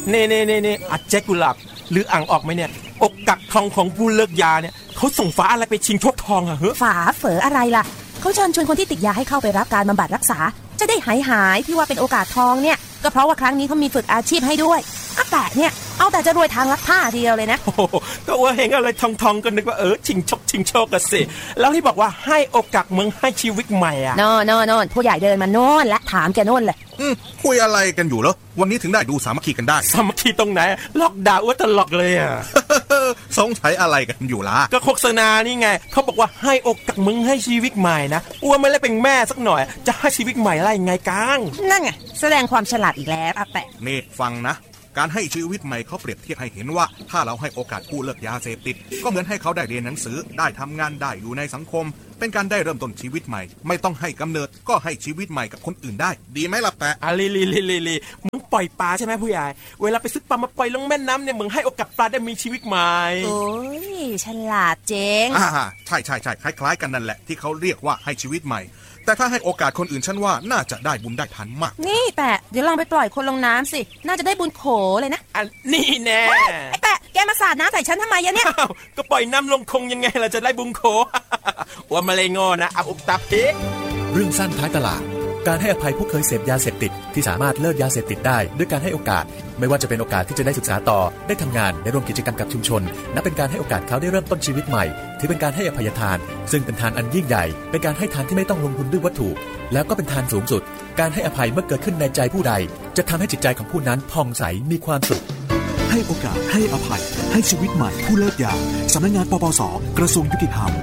เน่อาแจ็คกุหลาบหรืออ่างออกไหมเนี่ยอกกักทองของผู้เลิกยาเนี่ยเขาส่งฝาอะไรไปชิงโชคทองอะเฮ้ยฝาเฝออะไรล่ะเขาเชิญชวนคนที่ติดยาให้เข้าไปรับการบำบัดรักษาจะได้หายที่ว่าเป็นโอกาสทองเนี่ยก็เพราะว่าครั้งนี้เขามีฝึกอาชีพให้ด้วยอาแปะเนี่ยเอาแต่จะรวยทางลักผ้าเดียวเลยนะก็ว่าเห็นอะไรทองก็นึกว่าชิงโชคกันสิแล้วที่บอกว่าให้โอกาสมึงให้ชีวิตใหม่อะโน่นผู้ใหญ่เดินมาโน่นและถามแกโน่นเลยคุยอะไรกันอยู่เหรอวันนี้ถึงได้ดูสามัคคีกันได้สามัคคีตรงไหนล็อกด่าว่าตลกเลยอ่ะสงสัยอะไรกันอยู่ล่ะก็โฆษณานี่ไงเขาบอกว่าให้โอกาสมึงให้ชีวิตใหม่นะอ้วนไม่ได้เป็นแม่สักหน่อยจะให้ชีวิตใหม่อะไรไงกังนั่นไงแสดงความฉลาดอีกแล้วอาแปะนี่ฟังนะการให้ชีวิตใหม่เขาเปรียบเทียบให้เห็นว่าถ้าเราให้โอกาสผู้เลิกยาเสพติดก็เหมือนให้เขาได้เรียนหนังสือได้ทำงานได้อยู่ในสังคมเป็นการได้เริ่มต้นชีวิตใหม่ไม่ต้องให้กำเนิดก็ให้ชีวิตใหม่กับคนอื่นได้ดีไหมล่ะแปะลีมึงปล่อยปลาใช่ไหมผู้ใหญ่เวลาไปซื้อปลามาปล่อยลงแม่น้ำเนี่ยมึงให้โอกาสปลาได้มีชีวิตใหม่โอ้ยฉลาดเจ๋งใช่คล้ายๆกันนั่นแหละที่เขาเรียกว่าให้ชีวิตใหม่แต่ถ้าให้โอกาสคนอื่นฉันว่าน่าจะได้บุญได้ทันมากนี่แปะเดี๋ยวลองไปปล่อยคนลงน้ำสิน่าจะได้บุญโขเลยนะนี่แน่ไอ้แปะแกมาสาดน้ำใส่ฉันทำไมเนี่ยก็ปล่อยน้ำลงคงยังไงล่ะจะได้บุญโขว่ามาเลยงอนะเอาอุกตาพิกเรื่องสั้นท้ายตลาดการให้อภัยผู้เคยเสพยาเสพติดที่สามารถเลิกยาเสพติดได้ด้วยการให้โอกาสไม่ว่าจะเป็นโอกาสที่จะได้ศึกษาต่อได้ทำงานได้ร่วมกิจกรรมกับชุมชนนับเป็นการให้โอกาสเขาได้เริ่มต้นชีวิตใหม่ถือเป็นการให้อภัยทานซึ่งเป็นทานอันยิ่งใหญ่เป็นการให้ทานที่ไม่ต้องลงทุนด้วยวัตถุแล้วก็เป็นทานสูงสุดการให้อภัยเมื่อเกิดขึ้นในใจผู้ใดจะทำให้จิตใจของผู้นั้นผ่องใสมีความสุขให้โอกาสให้อภัยให้ชีวิตใหม่ผู้เลิกยาสำนักงานปปส.กระทรวงยุติธรรม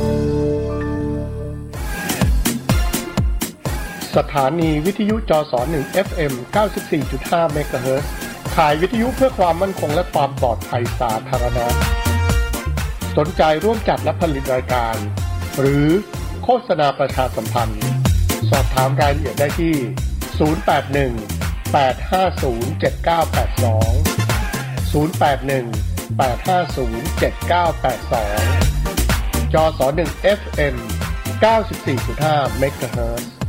สถานีวิทยุจส1 FM 94.5 เมกะเฮิรตซ์ข่ายวิทยุเพื่อความมั่นคงและความปลอดภัยสาธารณะสนใจร่วมจัดและผลิตรายการหรือโฆษณาประชาสัมพันธ์สอบถามรายละเอียดได้ที่081 850 7982 081 850 7982 จส1 FM 94.5 เมกะเฮิรตซ์